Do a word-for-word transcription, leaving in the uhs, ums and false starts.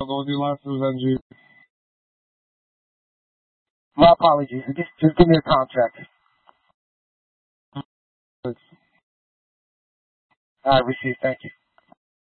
Go do Last Avenger. My apologies. Just, just give me a contract. I receive. Thank you.